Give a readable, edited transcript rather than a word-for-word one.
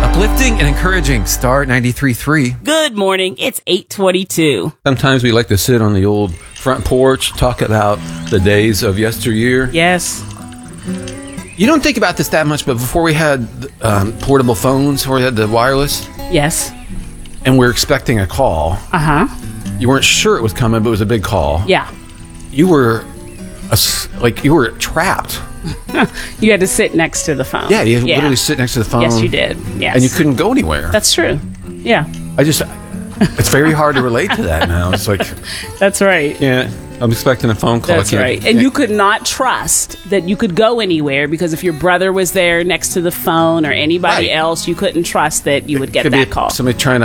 Uplifting and encouraging. Star 93.3. Good morning. It's 8:22. Sometimes we like to sit on the old front porch, talk about the days of yesteryear. Yes. You don't think about this that much, but before we had portable phones, before we had the wireless, Yes. and we were expecting a call, you weren't sure it was coming, but it was a big call. Yeah. You were you were trapped. You had to sit next to the phone. Yeah, you literally sit next to the phone. Yes, you did. Yes. And you couldn't go anywhere. That's true. Yeah. It's very hard to relate to that now. It's like, That's right. yeah, I'm expecting a phone call. That's right. And you could not trust that you could go anywhere because if your brother was there next to the phone or anybody Right. else, you couldn't trust that you would get Could that be call. somebody trying to